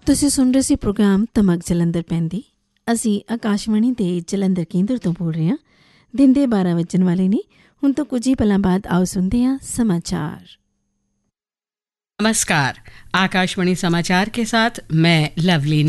ਤੁਸੀਂ ਸੁਣ ਰਹੇ ਸੀ ਪ੍ਰੋਗਰਾਮ ਧਮਕ ਜਲੰਧਰ ਪੈਂਦੀ। ਅਸੀਂ ਆਕਾਸ਼ਵਾਣੀ ਦੇ ਜਲੰਧਰ ਕੇਂਦਰ ਤੋਂ ਬੋਲ ਰਹੇ ਹਾਂ। ਦਿਨ ਦੇ 12 ਵੱਜਣ ਵਾਲੇ ਨੇ। ਹੁਣ ਤੋਂ ਕੁਝ ਹੀ ਪਲਾਂ ਬਾਅਦ ਆਓ सुनते हैं समाचार। नमस्कार, आकाशवाणी समाचार के साथ मैं लवलीन।